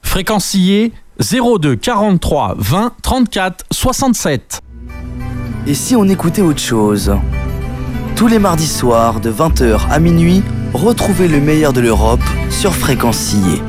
Fréquencier 02 43 20 34 67. Et si on écoutait autre chose? Tous les mardis soirs de 20h à minuit, retrouvez le meilleur de l'Europe sur Fréquencier.